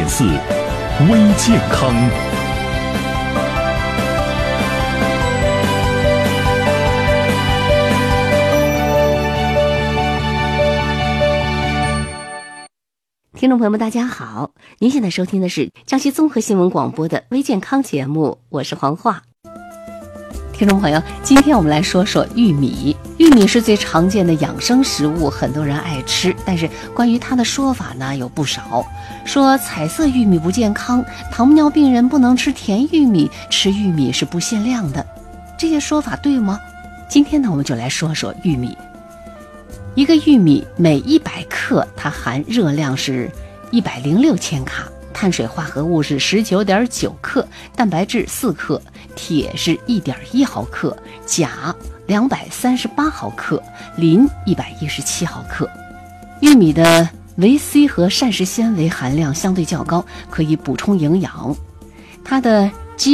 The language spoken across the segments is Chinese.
88.4微健康。 听众朋友们大家好，您现在收听的是江西综合新闻广播的微健康节目，我是黄华。听众朋友，今天我们来说说玉米。玉米是最常见的养生食物，很多人爱吃，但是关于它的说法呢有不少，说彩色玉米不健康，糖尿病人不能吃甜玉米，吃玉米是不限量的。这些说法对吗？今天呢我们就来说说玉米。一个玉米每100克它含热量是106千卡，碳水化合物是19.9克，蛋白质4克，铁是1.1毫克，钾238毫克，磷117毫克。玉米的维 C 和膳食纤维含量相对较高，可以补充营养。它的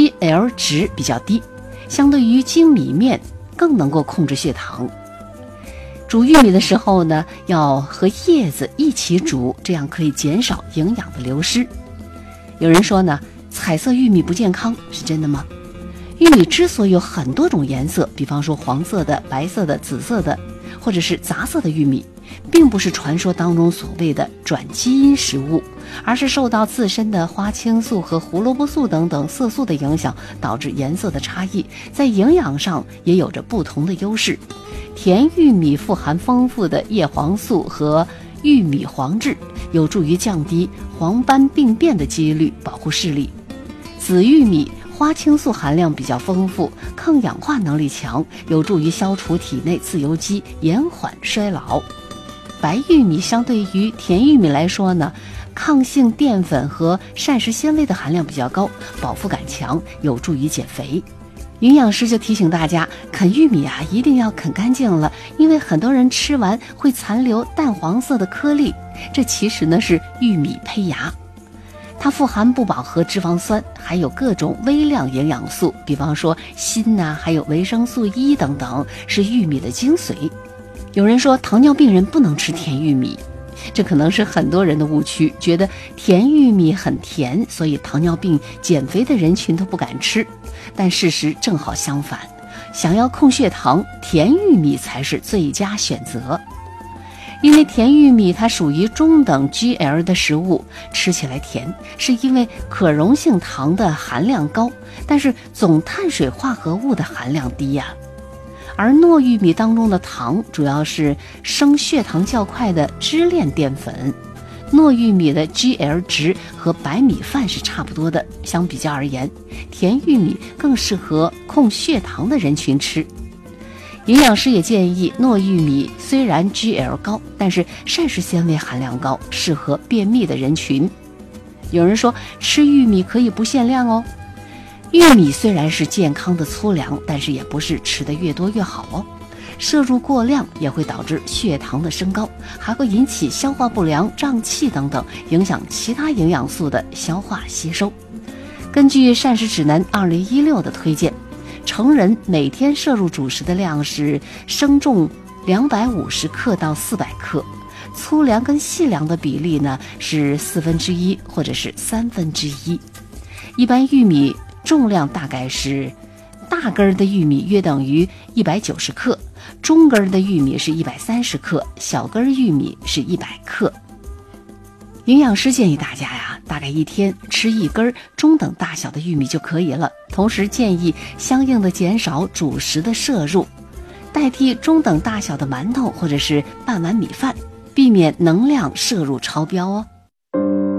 GL 值比较低，相对于精米面更能够控制血糖。煮玉米的时候呢，要和叶子一起煮，这样可以减少营养的流失。有人说呢，彩色玉米不健康，是真的吗？玉米之所以有很多种颜色，比方说黄色的、白色的、紫色的，或者是杂色的玉米，并不是传说当中所谓的转基因食物，而是受到自身的花青素和胡萝卜素等等色素的影响，导致颜色的差异，在营养上也有着不同的优势。甜玉米富含丰富的叶黄素和玉米黄质，有助于降低黄斑病变的几率，保护视力。紫玉米花青素含量比较丰富，抗氧化能力强，有助于消除体内自由基，延缓衰老。白玉米相对于甜玉米来说呢，抗性淀粉和膳食纤维的含量比较高，饱腹感强，有助于减肥。营养师就提醒大家，啃玉米啊，一定要啃干净了，因为很多人吃完会残留淡黄色的颗粒，这其实呢是玉米胚芽。它富含不饱和脂肪酸，还有各种微量营养素，比方说锌啊，还有维生素 E 等等，是玉米的精髓。有人说糖尿病人不能吃甜玉米，这可能是很多人的误区，觉得甜玉米很甜，所以糖尿病减肥的人群都不敢吃。但事实正好相反，想要控血糖，甜玉米才是最佳选择。因为甜玉米它属于中等 GL 的食物，吃起来甜，是因为可溶性糖的含量高，但是总碳水化合物的含量低呀。而糯玉米当中的糖主要是升血糖较快的支链淀粉，糯玉米的 GL 值和白米饭是差不多的，相比较而言，甜玉米更适合控血糖的人群吃。营养师也建议，糯玉米虽然 GL 高，但是膳食纤维含量高，适合便秘的人群。有人说吃玉米可以不限量哦，玉米虽然是健康的粗粮，但是也不是吃得越多越好哦。摄入过量也会导致血糖的升高，还会引起消化不良、胀气等等，影响其他营养素的消化吸收。根据膳食指南2016的推荐，成人每天摄入主食的量是生重250克到400克，粗粮跟细粮的比例呢是1/4或者是1/3。一般玉米重量大概是大根的玉米约等于190克，中根的玉米是130克，小根玉米是100克。营养师建议大家呀，大概一天吃1根中等大小的玉米就可以了，同时建议相应的减少主食的摄入，代替中等大小的馒头或者是半碗米饭，避免能量摄入超标哦。